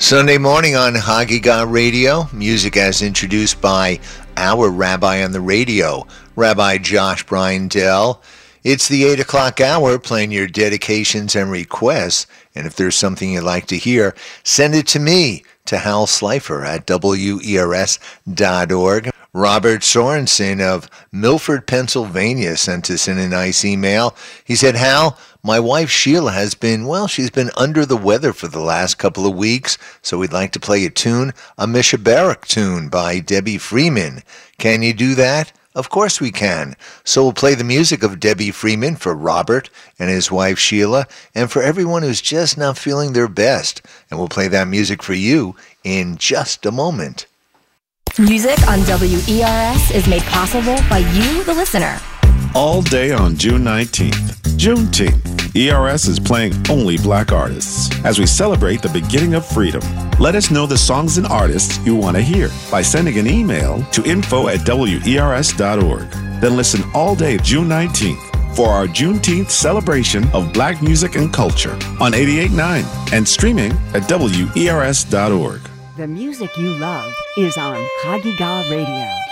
Sunday morning on Hagiga Radio, music as introduced by our rabbi on the radio, Rabbi Josh Bryndell. It's the 8 o'clock hour, playing your dedications and requests. And if there's something you'd like to hear, send it to me, to Hal Slifer at WERS.org. Robert Sorensen of Milford, Pennsylvania sent us in a nice email. He said, Hal, my wife Sheila has been, she's been under the weather for the last couple of weeks, so we'd like to play a tune, a Misha Barak tune by Debbie Freeman. Can you do that? Of course we can. So we'll play the music of Debbie Freeman for Robert and his wife Sheila, and for everyone who's just not feeling their best. And we'll play that music for you in just a moment. Music on WERS is made possible by you, the listener. All day on June 19th, Juneteenth, ERS is playing only black artists as we celebrate the beginning of freedom. Let us know the songs and artists you want to hear by sending an email to info@wers.org. Then listen all day June 19th for our Juneteenth celebration of black music and culture on 88.9 and streaming at WERS.org. The music you love is on Hagiga Radio.